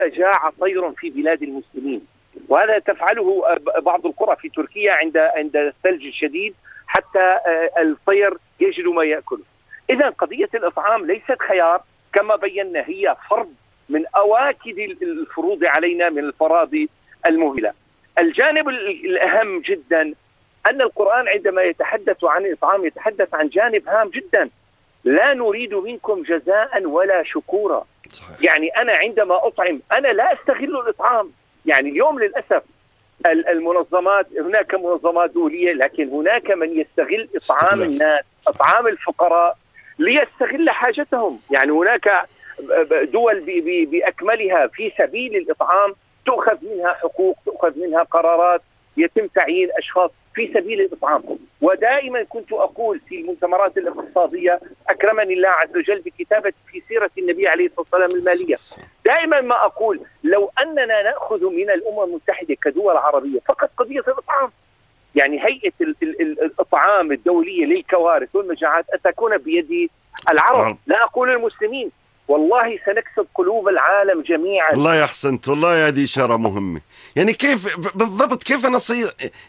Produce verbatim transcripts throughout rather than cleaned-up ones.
جاع طير في بلاد المسلمين، وهذا تفعله بعض القرى في تركيا عند عند الثلج الشديد حتى الطير يجد ما يأكله. إذا قضية الإطعام ليست خيار، كما بينا هي فرض من أواكد الفروض علينا من الفرائض المهلة. الجانب الأهم جدا أن القرآن عندما يتحدث عن الإطعام يتحدث عن جانب هام جدا: لا نريد منكم جزاء ولا شكورا. صحيح. يعني أنا عندما أطعم أنا لا أستغل الإطعام. يعني اليوم للأسف المنظمات، هناك منظمات دولية، لكن هناك من يستغل إطعام الناس، إطعام الفقراء ليستغل حاجتهم. يعني هناك دول بأكملها في سبيل الإطعام تؤخذ منها حقوق، تؤخذ منها قرارات، يتم تعيين أشخاص في سبيل الإطعام. ودائما كنت أقول في المؤتمرات الاقتصادية، أكرمني الله عز وجل بكتابة في سيرة النبي عليه الصلاة والسلام المالية، دائما ما أقول لو أننا نأخذ من الأمم المتحدة كدول عربية فقط قضية الإطعام، يعني هيئة الإطعام الدولية للكوارث والمجاعات أن تكون بيد العرب، لا أقول المسلمين، والله سنكسب قلوب العالم جميعا. الله يحسنت، والله هذه إشارة مهمة. يعني كيف بالضبط كيف نصير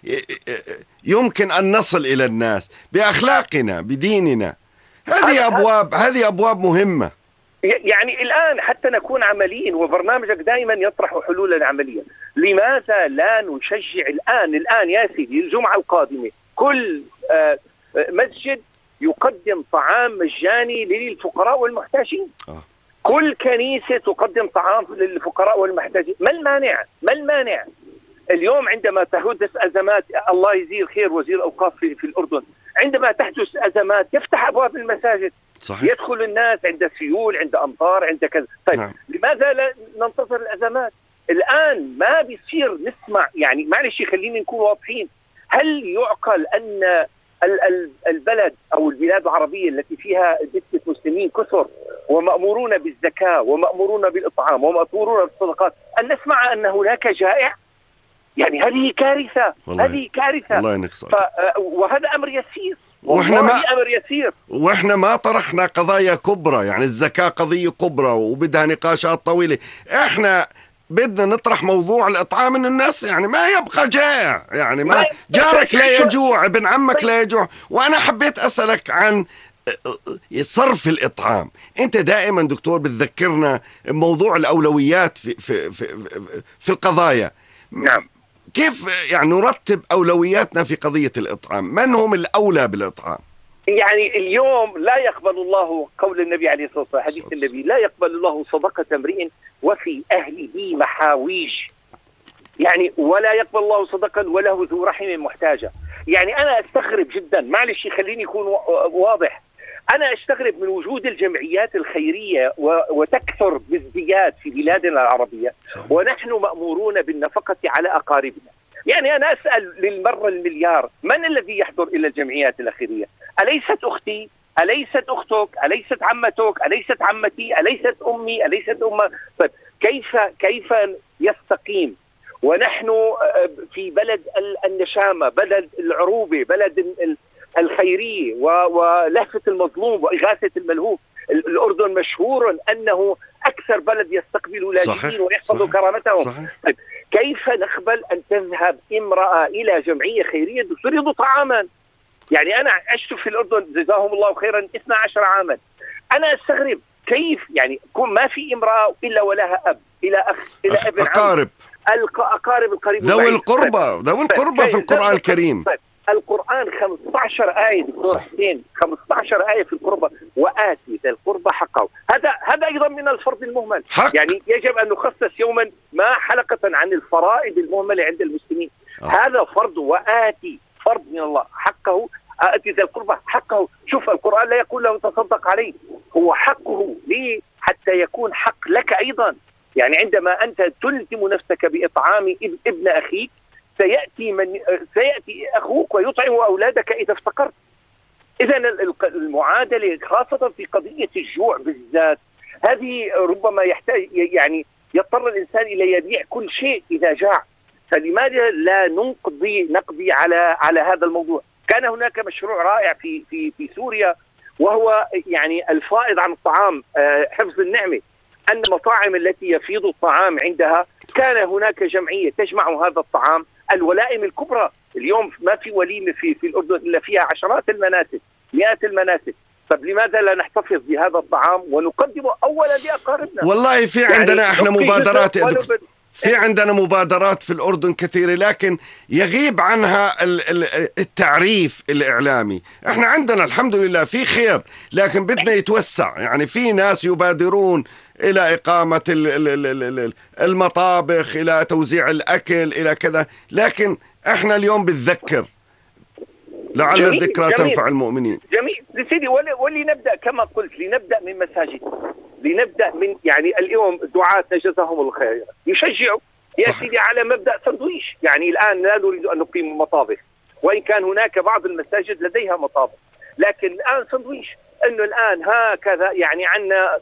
يمكن أن نصل إلى الناس بأخلاقنا بديننا؟ هذه أبواب هذه أبواب مهمة. يعني الآن حتى نكون عمليين، وبرنامجك دائما يطرح حلولا عملية، لماذا لا نشجع الآن الآن يا سيدي الجمعة القادمة كل مسجد يقدم طعام مجاني للفقراء والمحتاجين؟ آه. كل كنيسة تقدم طعام للفقراء والمحتاجين. ما المانع؟ ما المانع؟ اليوم عندما تحدث أزمات، الله يجزيه خير وزير الأوقاف في, في الأردن، عندما تحدث أزمات يفتح أبواب المساجد. صحيح. يدخل الناس عند سيول، عند أمطار، عند كذا. طيب نعم. لماذا لا ننتظر الأزمات؟ الآن ما بيصير نسمع، يعني معلش خلينا نكون واضحين، هل يعقل أن البلد أو البلاد العربية التي فيها نسبة مسلمين كثر ومأمورون بالزكاة ومأمورون بالإطعام ومأمورون بالصدقات أن نسمع أن هناك جائع؟ يعني هذه كارثة، هذه كارثة. الله ينقصك. وهذا أمر يسير، واحنا ما أمر يسير، واحنا ما طرحنا قضايا كبرى. يعني الزكاة قضية كبرى وبدها نقاشات طويلة، احنا بدنا نطرح موضوع الإطعام إن الناس يعني ما يبقى جائع، يعني ما جارك لا يجوع، ابن عمك لا يجوع. وأنا حبيت أسألك عن صرف الإطعام. أنت دائما دكتور بتذكرنا موضوع الأولويات في في في في القضايا. نعم. كيف يعني نرتب أولوياتنا في قضية الإطعام؟ من هم الأولى بالإطعام؟ يعني اليوم لا يقبل الله، قول النبي عليه الصلاة والسلام، حديث النبي: لا يقبل الله صدقة امرئ وفي أهله محاويج. يعني ولا يقبل الله صدقة وله ذو رحم محتاجة. يعني أنا أستغرب جدا، معلش خليني يكون واضح، أنا أستغرب من وجود الجمعيات الخيرية وتكثر بازدياد في بلادنا العربية ونحن مأمورون بالنفقة على أقاربنا. يعني أنا أسأل للمرة المليار، من الذي يحضر إلى الجمعيات الخيرية؟ أليست أختي؟ أليست أختك؟ أليست عمتك؟ أليست عمتي؟ أليست أمي؟ أليست أمك؟ طيب كيف كيف يستقيم ونحن في بلد النشامة، بلد العروبة، بلد الخيرية ولهفة المظلوم وإغاثة الملهوف؟ الأردن مشهور أنه أكثر بلد يستقبل لاجئين ويحفظ كرامتهم. طيب كيف نقبل أن تذهب امرأة إلى جمعية خيرية تريد طعاما؟ يعني أنا عشت في الأردن جزاهم الله خيرا اثنا عشر عاما، أنا أستغرب كيف يعني ما في امرأة إلا ولها أب، إلى أخ، إلى ابن عم، أقارب، الأقارب القريب، ذوي القربى، ذوي القربى في القرآن الكريم. القرآن خمسة عشر آية دكتور حسين، خمسة عشر آية في القربى: وآتي ذا القربى حقه. هذا هذا أيضا من الفرض المهمل. حق. يعني يجب أن نخصص يوما ما حلقة عن الفرائض المهملة عند المسلمين. آه. هذا فرض، وآتي فرض من الله حقه، آتي ذا القربى حقه. شوف القرآن لا يقول له تصدق عليه، هو حقه. ليه؟ حتى يكون حق لك أيضا. يعني عندما أنت تلزم نفسك بإطعام ابن أخيك سيأتي من سيأتي أخوك ويطعم أولادك إذا افتقرت. إذا المعادلة خاصة في قضية الجوع بالذات هذه ربما يحتاج، يعني يضطر الإنسان إلى يبيع كل شيء إذا جاع. فلماذا لا نقضي نقضي على على هذا الموضوع؟ كان هناك مشروع رائع في في في سوريا، وهو يعني الفائض عن الطعام، حفظ النعمة. أن المطاعم التي يفيض الطعام عندها كان هناك جمعية تجمع هذا الطعام، الولائم الكبرى. اليوم ما في وليمة في في الأردن إلا فيها عشرات المناسك، مئات المناسك. طب لماذا لا نحتفظ بهذا الطعام ونقدمه أولا لأقاربنا؟ والله في عندنا يعني احنا مبادرات يا دكتور، في عندنا مبادرات في الأردن كثيرة، لكن يغيب عنها التعريف الإعلامي. احنا عندنا الحمد لله في خير، لكن بدنا يتوسع. يعني في ناس يبادرون إلى إقامة المطابخ، إلى توزيع الأكل، إلى كذا، لكن احنا اليوم بنذكر لعل جميل الذكرى جميل تنفع المؤمنين. جميل سيدي، ولنبدأ كما قلت، لنبدأ من مساجد، لنبدأ من يعني اليوم دعاة نجزاهم الخير يشجعوا يا سيدي على مبدأ سندويش. يعني الآن لا نريد أن نقيم مطابخ، وإن كان هناك بعض المساجد لديها مطابخ، لكن الآن سندويش، أنه الآن هكذا يعني عندنا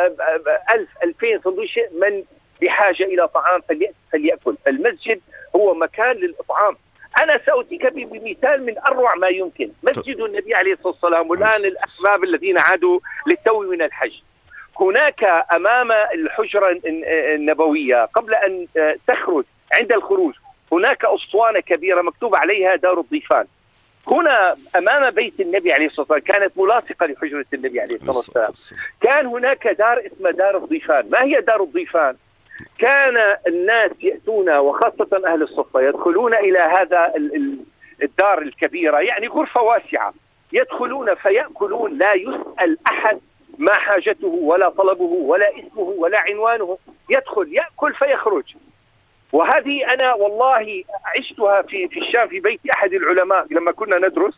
ألف ألفين سندويش، من بحاجة إلى طعام فليأكل. المسجد هو مكان للإطعام. أنا سأتيك بمثال من أروع ما يمكن. مسجد النبي عليه الصلاة والسلام، والآن الأحباب الذين عادوا للتو من الحج، هناك أمام الحجرة النبوية قبل أن تخرج، عند الخروج هناك أسطوانة كبيرة مكتوب عليها دار الضيفان. هنا أمام بيت النبي عليه الصلاة والسلام، كانت ملاصقة لحجرة النبي عليه الصلاة والسلام، كان هناك دار اسمها دار الضيفان. ما هي دار الضيفان؟ كان الناس يأتون وخاصة أهل الصفة يدخلون إلى هذا الدار الكبيرة، يعني غرفة واسعة، يدخلون فيأكلون، لا يسأل أحد ما حاجته ولا طلبه ولا اسمه ولا عنوانه، يدخل يأكل فيخرج. وهذه أنا والله عشتها في في الشام في بيت أحد العلماء لما كنا ندرس.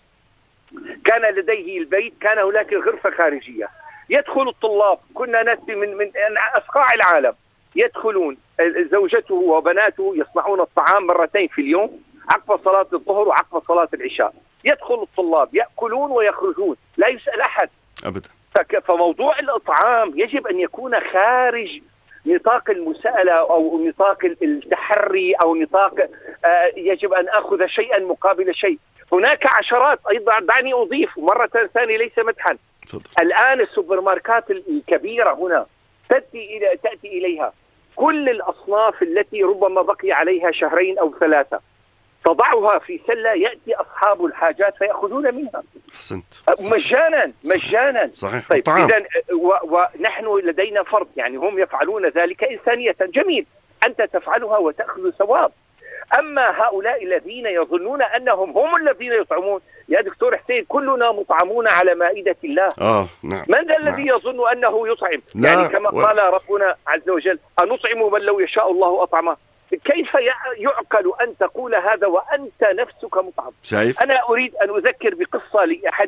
كان لديه البيت، كان هناك غرفة خارجية، يدخل الطلاب، كنا نأتي من من أصقاع العالم، يدخلون زوجته وبناته يصنعون الطعام مرتين في اليوم، عقب صلاة الظهر وعقب صلاة العشاء. يدخل الطلاب يأكلون ويخرجون، لا يسأل أحد أبدا. فموضوع الإطعام يجب أن يكون خارج نطاق المساءلة أو نطاق التحري أو نطاق آه يجب أن أخذ شيئا مقابل شيء. هناك عشرات أيضا، دعني أضيف مرة ثانية ليس مدحا، الآن السوبر ماركات الكبيرة هنا تأتي إلى تأتي إليها كل الأصناف التي ربما بقي عليها شهرين أو ثلاثة، تضعها في سلة، يأتي أصحاب الحاجات فيأخذون منها. حسنت. مجانا مجانا. صحيح. طيب إذن ونحن لدينا فرض، يعني هم يفعلون ذلك إنسانية، جميل، أنت تفعلها وتأخذ ثواب. أما هؤلاء الذين يظنون أنهم هم الذين يطعمون، يا دكتور حسين كلنا مطعمون على مائدة الله. آه نعم. من ذا الذي نعم. يظن أنه يطعم؟ يعني كما و... قال ربنا عز وجل: أنطعم من لو يشاء الله أطعمه. كيف يعقل أن تقول هذا وأنت نفسك مطعم؟ شايف؟ أنا أريد أن أذكر بقصة لأحد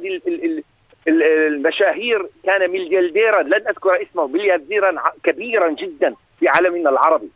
المشاهير، كان مليارديرا، لن أذكر اسمه، مليارديرا كبيرا جدا في عالمنا العربي.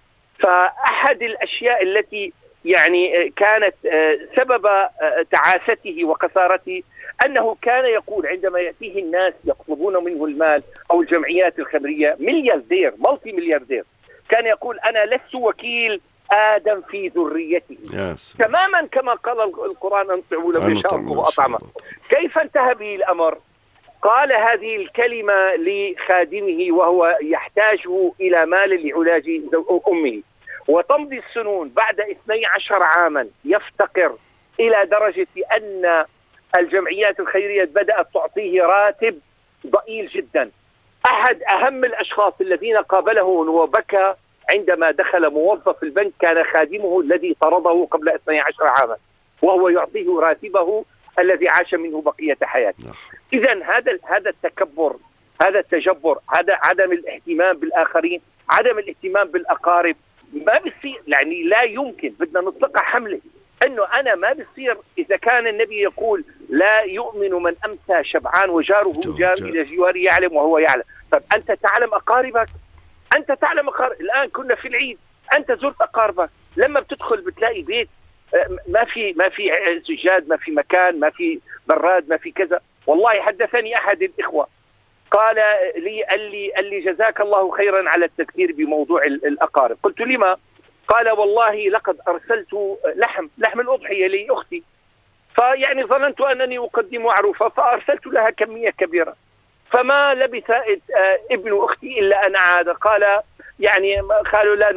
فأحد الأشياء التي يعني كانت سبب تعاسته وخسارته أنه كان يقول عندما يأتيه الناس يطلبون منه المال أو الجمعيات الخيرية، ملياردير مالتي ملياردير، كان يقول: أنا لست وكيل آدم في ذريته. yes. تماما كما قال القرآن: أنطعوا لو يشاء الله وأطعمه. كيف انتهى به الأمر؟ قال هذه الكلمة لخادمه وهو يحتاجه إلى مال لعلاج أمه، وتمضي السنون، بعد اثني عشر عاما يفتقر إلى درجة أن الجمعيات الخيرية بدأت تعطيه راتب ضئيل جدا. أحد أهم الأشخاص الذين قابله وبكى عندما دخل موظف البنك كان خادمه الذي طرده قبل اثني عشر عاما، وهو يعطيه راتبه الذي عاش منه بقية حياته. إذن هذا هذا التكبر، هذا التجبر، هذا عدم الاهتمام بالآخرين، عدم الاهتمام بالأقارب، ما بيصير. يعني لا يمكن، بدنا نطلقها حملة أنه أنا ما بيصير. إذا كان النبي يقول: لا يؤمن من أمسى شبعان وجاره جار إلى جواره يعلم وهو يعلم. طب أنت تعلم أقاربك، أنت تعلم أقارب. الآن كنا في العيد، أنت زرت أقاربك، لما بتدخل بتلاقي بيت ما في ما في سجاد، ما في مكان، ما في براد، ما في كذا. والله حدثني أحد الإخوة قال لي قال لي قال لي جزاك الله خيرا على التذكير بموضوع الأقارب. قلت: لما؟ قال: والله لقد أرسلت لحم لحم الأضحية لأختي، فيعني ظننت أنني أقدم معروفة فأرسلت لها كمية كبيرة، فما لبث ابن أختي إلا أن عاد، قال يعني قالوا لا